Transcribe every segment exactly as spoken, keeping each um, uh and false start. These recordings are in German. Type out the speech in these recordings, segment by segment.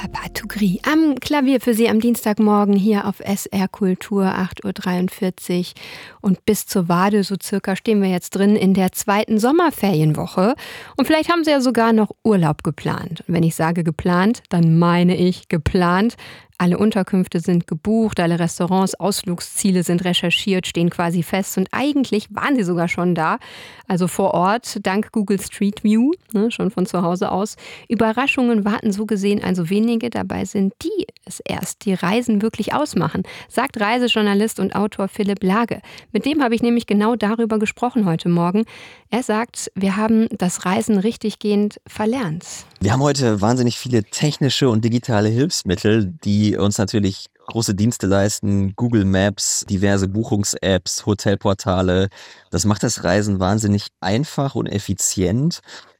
Papa Tougris am Klavier für Sie am Dienstagmorgen hier auf S R Kultur, acht Uhr dreiundvierzig. Und bis zur Wade, so circa, stehen wir jetzt drin in der zweiten Sommerferienwoche. Und vielleicht haben Sie ja sogar noch Urlaub geplant. Und wenn ich sage geplant, dann meine ich geplant. Alle Unterkünfte sind gebucht, alle Restaurants, Ausflugsziele sind recherchiert, stehen quasi fest und eigentlich waren sie sogar schon da, also vor Ort, dank Google Street View, ne, schon von zu Hause aus. Überraschungen warten so gesehen also wenige, dabei sind die es erst, die Reisen wirklich ausmachen, sagt Reisejournalist und Autor Philipp Lage. Mit dem habe ich nämlich genau darüber gesprochen heute Morgen. Er sagt, wir haben das Reisen richtiggehend verlernt. Wir haben heute wahnsinnig viele technische und digitale Hilfsmittel, die uns natürlich große Dienste leisten. Google Maps, diverse Buchungs-Apps, Hotelportale. Das macht das Reisen wahnsinnig einfach und effizient.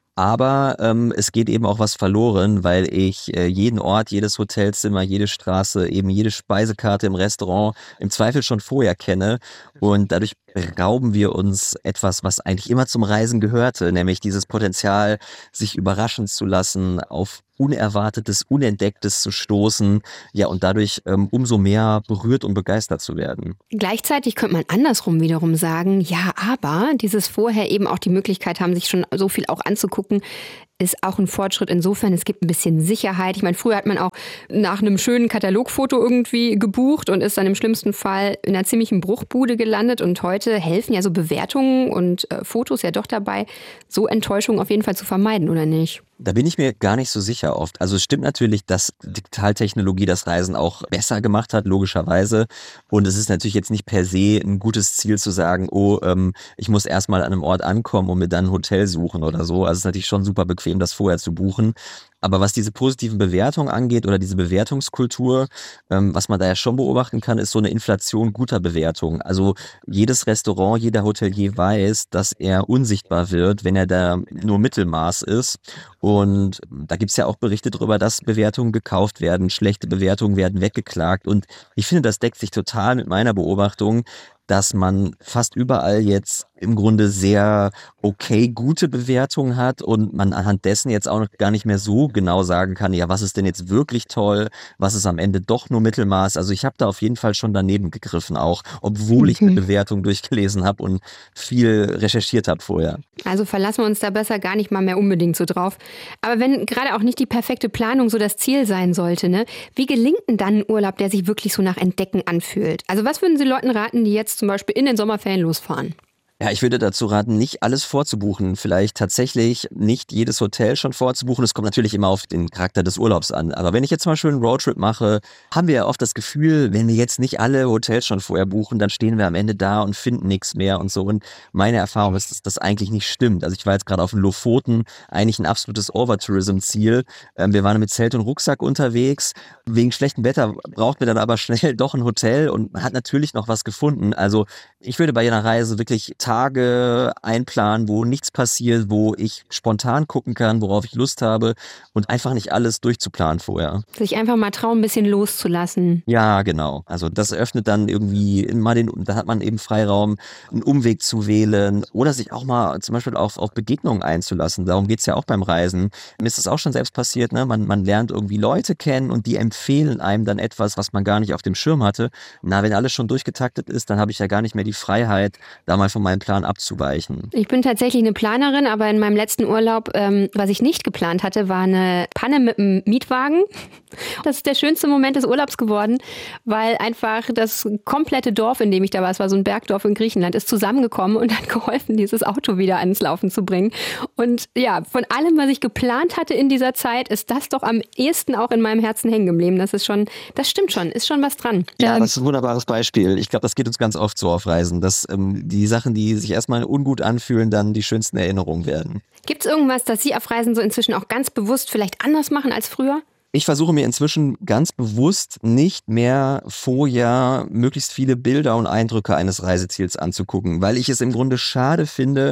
Aber ähm, es geht eben auch was verloren, weil ich äh, jeden Ort, jedes Hotelzimmer, jede Straße, eben jede Speisekarte im Restaurant im Zweifel schon vorher kenne. Und dadurch berauben wir uns etwas, was eigentlich immer zum Reisen gehörte, nämlich dieses Potenzial, sich überraschen zu lassen, auf Unerwartetes, Unentdecktes zu stoßen, ja, und dadurch ähm, umso mehr berührt und begeistert zu werden. Gleichzeitig könnte man andersrum wiederum sagen, ja, aber dieses vorher eben auch die Möglichkeit haben, sich schon so viel auch anzugucken, ist auch ein Fortschritt insofern, es gibt ein bisschen Sicherheit. Ich meine, früher hat man auch nach einem schönen Katalogfoto irgendwie gebucht und ist dann im schlimmsten Fall in einer ziemlichen Bruchbude gelandet. Und heute helfen ja so Bewertungen und äh, Fotos ja doch dabei, so Enttäuschungen auf jeden Fall zu vermeiden, oder nicht? Da bin ich mir gar nicht so sicher oft. Also es stimmt natürlich, dass Digitaltechnologie das Reisen auch besser gemacht hat, logischerweise. Und es ist natürlich jetzt nicht per se ein gutes Ziel zu sagen, oh, ähm, ich muss erstmal an einem Ort ankommen und mir dann ein Hotel suchen oder so. Also es ist natürlich schon super bequem, das vorher zu buchen. Aber was diese positiven Bewertungen angeht oder diese Bewertungskultur, ähm, was man da ja schon beobachten kann, ist so eine Inflation guter Bewertungen. Also jedes Restaurant, jeder Hotelier weiß, dass er unsichtbar wird, wenn er da nur Mittelmaß ist. Und da gibt's ja auch Berichte darüber, dass Bewertungen gekauft werden, schlechte Bewertungen werden weggeklagt. Und ich finde, das deckt sich total mit meiner Beobachtung, dass man fast überall jetzt im Grunde sehr okay gute Bewertungen hat und man anhand dessen jetzt auch noch gar nicht mehr so genau sagen kann, ja, was ist denn jetzt wirklich toll, was ist am Ende doch nur Mittelmaß. Also ich habe da auf jeden Fall schon daneben gegriffen auch, obwohl ich eine Bewertung durchgelesen habe und viel recherchiert habe vorher. Also verlassen wir uns da besser gar nicht mal mehr unbedingt so drauf. Aber wenn gerade auch nicht die perfekte Planung so das Ziel sein sollte, ne, wie gelingt denn dann ein Urlaub, der sich wirklich so nach Entdecken anfühlt? Also was würden Sie Leuten raten, die jetzt zum Beispiel in den Sommerferien losfahren? Ja, ich würde dazu raten, nicht alles vorzubuchen. Vielleicht tatsächlich nicht jedes Hotel schon vorzubuchen. Es kommt natürlich immer auf den Charakter des Urlaubs an. Aber wenn ich jetzt zum Beispiel einen Roadtrip mache, haben wir ja oft das Gefühl, wenn wir jetzt nicht alle Hotels schon vorher buchen, dann stehen wir am Ende da und finden nichts mehr und so. Und meine Erfahrung ist, dass das eigentlich nicht stimmt. Also ich war jetzt gerade auf den Lofoten, eigentlich ein absolutes Overtourism-Ziel. Ähm, wir waren mit Zelt und Rucksack unterwegs. Wegen schlechtem Wetter braucht man dann aber schnell doch ein Hotel und man hat natürlich noch was gefunden. Also ich würde bei einer Reise wirklich Tage einplanen, wo nichts passiert, wo ich spontan gucken kann, worauf ich Lust habe und einfach nicht alles durchzuplanen vorher. Sich einfach mal trauen, ein bisschen loszulassen. Ja, genau. Also das eröffnet dann irgendwie mal den, da hat man eben Freiraum, einen Umweg zu wählen oder sich auch mal zum Beispiel auf, auf Begegnungen einzulassen. Darum geht's ja auch beim Reisen. Mir ist das auch schon selbst passiert, ne? Man, man lernt irgendwie Leute kennen und die empfehlen einem dann etwas, was man gar nicht auf dem Schirm hatte. Na, wenn alles schon durchgetaktet ist, dann habe ich ja gar nicht mehr die Freiheit, da mal von meinem Plan abzuweichen. Ich bin tatsächlich eine Planerin, aber in meinem letzten Urlaub, ähm, was ich nicht geplant hatte, war eine Panne mit einem Mietwagen. Das ist der schönste Moment des Urlaubs geworden, weil einfach das komplette Dorf, in dem ich da war, es war so ein Bergdorf in Griechenland, ist zusammengekommen und hat geholfen, dieses Auto wieder ans Laufen zu bringen. Und ja, von allem, was ich geplant hatte in dieser Zeit, ist das doch am ehesten auch in meinem Herzen hängen geblieben. Das ist schon, das stimmt schon, ist schon was dran. Ja, ähm, das ist ein wunderbares Beispiel. Ich glaube, das geht uns ganz oft so auf Reisen, dass ähm, die Sachen, die sich erstmal ungut anfühlen, dann die schönsten Erinnerungen werden. Gibt es irgendwas, das Sie auf Reisen so inzwischen auch ganz bewusst vielleicht anders machen als früher? Ich versuche mir inzwischen ganz bewusst nicht mehr vorher möglichst viele Bilder und Eindrücke eines Reiseziels anzugucken, weil ich es im Grunde schade finde,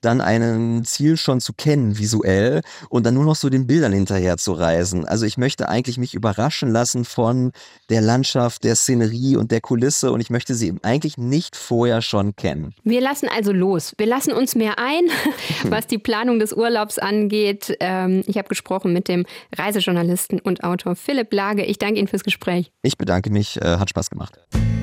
dann ein Ziel schon zu kennen, visuell, und dann nur noch so den Bildern hinterher zu reisen. Also ich möchte eigentlich mich überraschen lassen von der Landschaft, der Szenerie und der Kulisse und ich möchte sie eigentlich nicht vorher schon kennen. Wir lassen also los. Wir lassen uns mehr ein, was die Planung des Urlaubs angeht. Ähm, ich habe gesprochen mit dem Reisejournalisten und Autor Philipp Lage. Ich danke Ihnen fürs Gespräch. Ich bedanke mich, äh, hat Spaß gemacht.